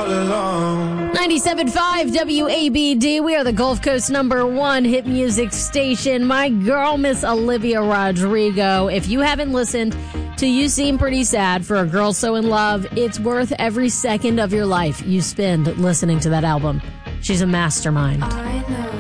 all alone. 97.5 WABD. We are the Gulf Coast #1 hit music station. My girl, Miss Olivia Rodrigo. If you haven't listened to You Seem Pretty Sad for a Girl So in Love, it's worth every second of your life you spend listening to that album. She's a mastermind.